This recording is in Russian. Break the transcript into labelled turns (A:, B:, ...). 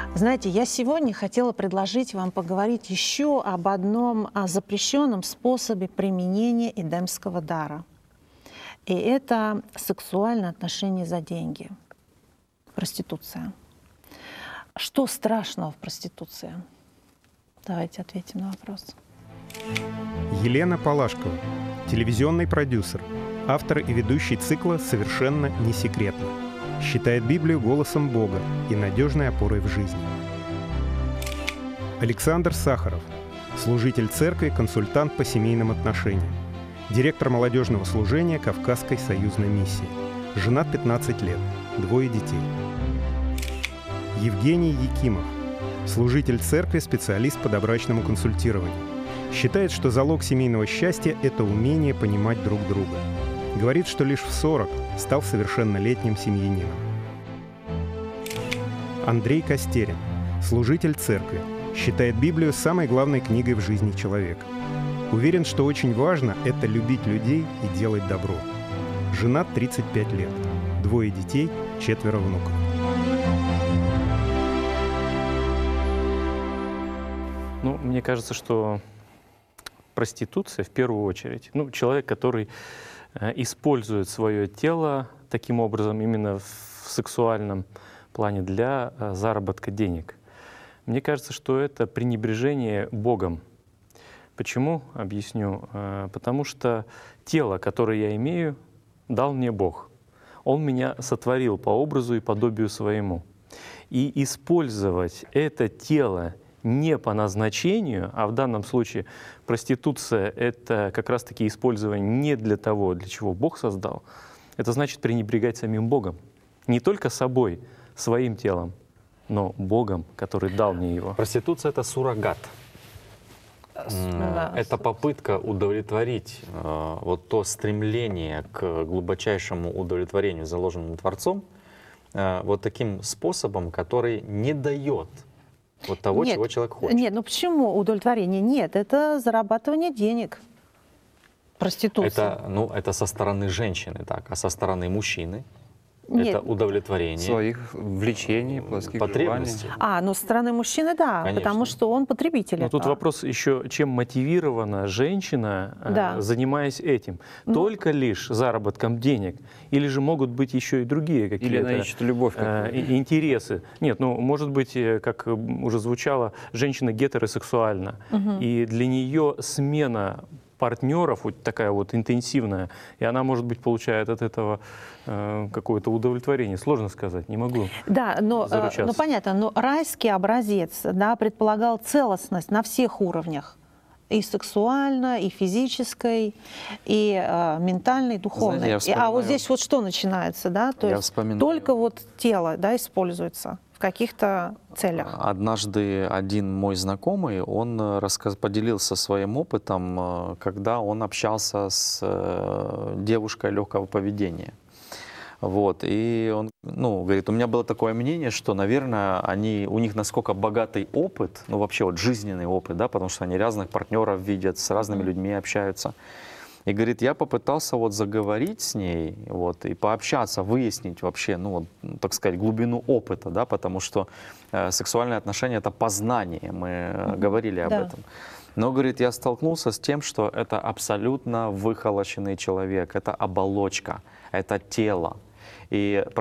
A: Знаете, я сегодня хотела предложить вам поговорить еще об одном запрещенном способе применения эдемского дара. И это сексуальное отношение за деньги. Проституция. Что страшного в проституции? Давайте ответим на вопрос.
B: Елена Палашкова, телевизионный продюсер, автор и ведущий цикла «Совершенно не секретно». Считает Библию голосом Бога и надежной опорой в жизни. Александр Сахаров, служитель церкви, консультант по семейным отношениям, директор молодежного служения Кавказской союзной миссии. Женат 15 лет, 2 детей. Евгений Якимов, служитель церкви, специалист по добрачному консультированию. Считает, что залог семейного счастья – это умение понимать друг друга. Говорит, что лишь в 40 стал совершеннолетним семьянином. Андрей Костерин, служитель церкви, считает Библию самой главной книгой в жизни человека. Уверен, что очень важно – это любить людей и делать добро. Женат 35 лет, 2 детей, 4 внуков.
C: Мне кажется, что проституция в первую очередь, человек, который использует свое тело таким образом именно в сексуальном плане для заработка денег. Мне кажется, что это пренебрежение Богом. Почему? Объясню. Потому что тело, которое я имею, дал мне Бог. Он меня сотворил по образу и подобию своему. И использовать это тело не по назначению, а в данном случае проституция — это как раз-таки использование не для того, для чего Бог создал, это значит пренебрегать самим Богом. Не только собой, своим телом, но Богом, который дал мне его.
D: Проституция — это суррогат. Это попытка удовлетворить вот то стремление к глубочайшему удовлетворению, заложенному Творцом, вот таким способом, который не дает вот того, чего человек хочет.
A: Нет, почему удовлетворение? Нет, это зарабатывание денег. Проституция.
D: Это со стороны женщины, так, а со стороны мужчины
A: это
D: удовлетворение
E: своих влечений, плоских
D: потребностей.
A: Со стороны мужчины, да,
D: Конечно.
A: потому что он потребитель.
C: Но тут вопрос еще, чем мотивирована женщина, занимаясь этим? Только лишь заработком денег? Или же могут быть еще и другие какие-то
E: Или она ищет любовь
C: интересы? Нет, может быть, как уже звучало, женщина гетеросексуальна. И для нее смена партнеров вот такая вот интенсивная, и она, может быть, получает от этого какое-то удовлетворение. Сложно сказать, не могу.
A: Да, но понятно, но райский образец, предполагал целостность на всех уровнях. И сексуально, и физической, и ментальной, и духовной. А вот здесь вот что начинается, то есть только вот тело, используется в каких-то целях.
F: Однажды один мой знакомый, он поделился своим опытом, когда он общался с девушкой легкого поведения. И он говорит, у меня было такое мнение, что, наверное, у них насколько богатый опыт, вообще вот жизненный опыт, потому что они разных партнеров видят, с разными людьми общаются. И говорит, я попытался заговорить с ней, и пообщаться, выяснить вообще, так сказать, глубину опыта, потому что сексуальные отношения — это познание, мы говорили об этом. Но, говорит, я столкнулся с тем, что это абсолютно выхолощенный человек, это оболочка, это тело. И